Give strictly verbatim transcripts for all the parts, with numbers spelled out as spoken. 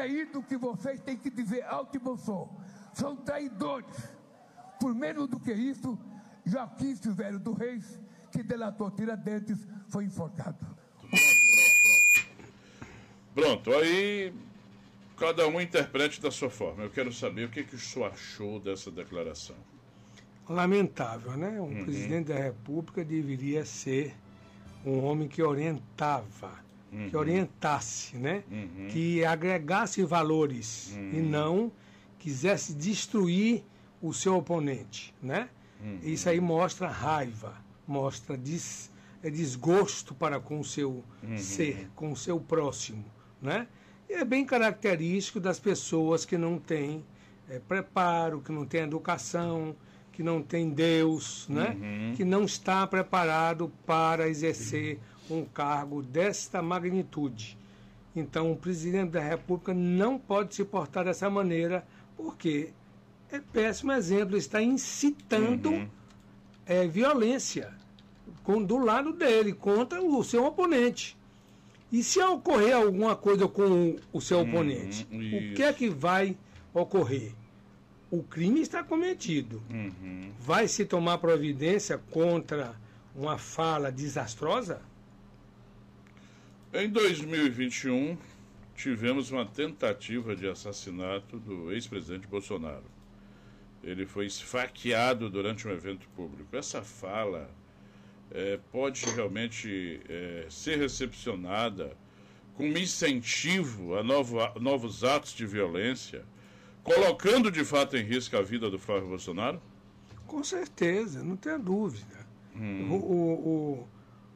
é isso que vocês têm que dizer alto e bom som. São traidores. Por menos do que isso, Joaquim Silvério dos Reis, que delatou Tiradentes, foi enforcado. Pronto, pronto, pronto. Pronto, aí cada um interprete da sua forma. Eu quero saber o que, que o senhor achou dessa declaração. Lamentável, né? Um Uhum. presidente da República deveria ser um homem que orientava, Uhum. que orientasse, né? Uhum. Que agregasse valores Uhum. e não quisesse destruir o seu oponente, né? Uhum. Isso aí mostra raiva, mostra des, é desgosto para com o seu Uhum. ser, com o seu próximo, né? E é bem característico das pessoas que não têm é, preparo, que não têm educação, que não tem Deus, né? Uhum. Que não está preparado para exercer um cargo desta magnitude. Então, o presidente da República não pode se portar dessa maneira, porque é péssimo exemplo, está incitando Uhum. é, violência com, do lado dele, contra o seu oponente. E se ocorrer alguma coisa com o seu Uhum. oponente, Isso. o que é que vai ocorrer? O crime está cometido. Uhum. Vai se tomar providência contra uma fala desastrosa? Em dois mil e vinte e um, tivemos uma tentativa de assassinato do ex-presidente Bolsonaro. Ele foi esfaqueado durante um evento público. Essa fala é, pode realmente é, ser recepcionada como incentivo a novo, a novos atos de violência, colocando de fato em risco a vida do Flávio Bolsonaro? Com certeza, não tenha dúvida. Hum. O, o,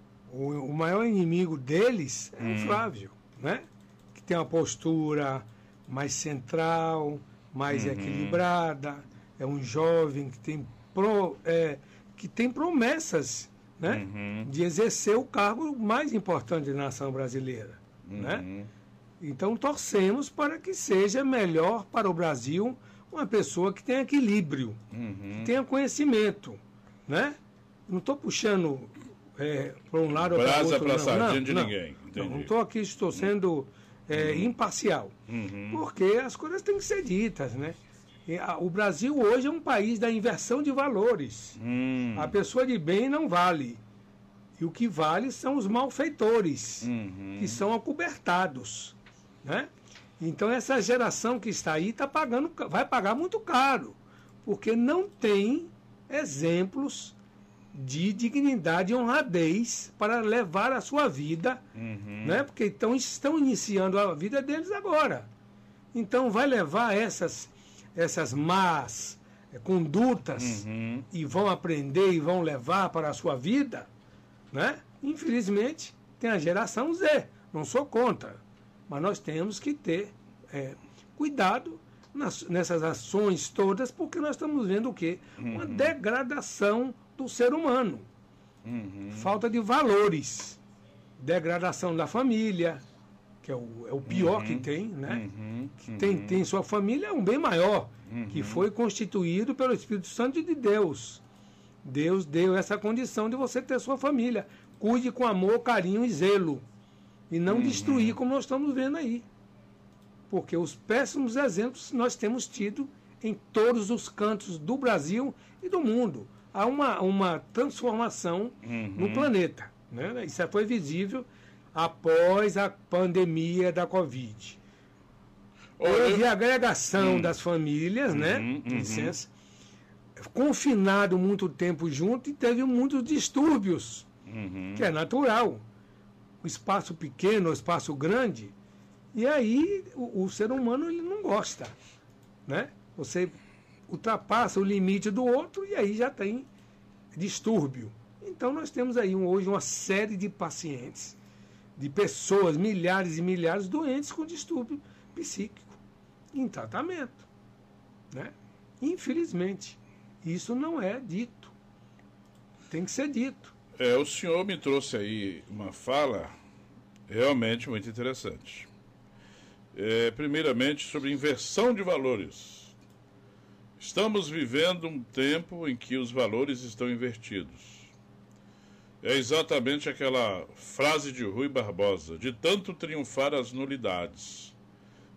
o, o maior inimigo deles é Hum. o Flávio, né? Que tem uma postura mais central, mais Uhum. equilibrada, é um jovem que tem, pro, é, que tem promessas, né? Uhum. De exercer o cargo mais importante da nação brasileira, Uhum. né? Então torcemos para que seja melhor para o Brasil uma pessoa que tenha equilíbrio, Uhum. que tenha conhecimento, né? Não estou puxando é, para um lado ou para Brasa outro, pra não. sardinha não, de não. ninguém, entendi. Não estou aqui, estou sendo é, imparcial, Uhum. porque as coisas têm que ser ditas, né? E, a, o Brasil hoje é um país da inversão de valores. Hum. A pessoa de bem não vale. E o que vale são os malfeitores, Uhum. que são acobertados, né? Então essa geração que está aí tá pagando, vai pagar muito caro, porque não tem exemplos de dignidade e honradez para levar a sua vida, Uhum. né? Porque então estão iniciando a vida deles agora. Então vai levar essas essas más eh, condutas Uhum. e vão aprender e vão levar para a sua vida, né? Infelizmente tem a geração Z, não sou contra, mas nós temos que ter é, cuidado nas, nessas ações todas, porque nós estamos vendo o quê? Uma Uhum. degradação do ser humano, Uhum. falta de valores, degradação da família, que é o, é o pior Uhum. que tem, né? Uhum. Que tem, tem sua família é um bem maior, que foi constituído pelo Espírito Santo de Deus. Deus deu essa condição de você ter sua família. Cuide com amor, carinho e zelo. E não Uhum. destruir como nós estamos vendo aí. Porque os péssimos exemplos nós temos tido em todos os cantos do Brasil e do mundo. Há uma, uma transformação Uhum. no planeta, né? Isso foi visível após a pandemia da Covid. Olha, Houve a agregação Hum. das famílias, né? Uhum, uhum. Licença. Confinado muito tempo junto e teve muitos distúrbios, Uhum. que é natural. O espaço pequeno, o espaço grande. E aí o, o ser humano ele não gosta, né? Você ultrapassa o limite do outro e aí já tem distúrbio. Então nós temos aí um, hoje uma série de pacientes, de pessoas, milhares e milhares doentes com distúrbio psíquico em tratamento, né? Infelizmente, isso não é dito. Tem que ser dito. É, o senhor me trouxe aí uma fala realmente muito interessante. É, primeiramente, sobre inversão de valores. Estamos vivendo um tempo em que os valores estão invertidos. É exatamente aquela frase de Rui Barbosa, de tanto triunfar as nulidades.